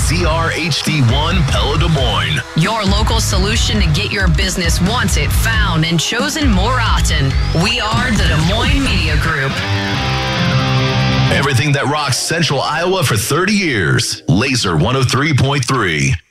KZRHD1 Pella Des Moines. Your local solution to get your business wanted, found, and chosen more often. We are the Des Moines Media Group. Everything that rocks Central Iowa for 30 years. Laser 103.3.